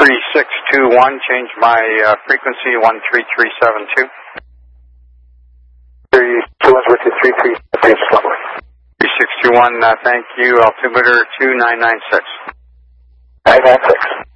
3621, change my frequency 13372. 3621's with you, 332, 3621, thank you, altimeter 2996. 996.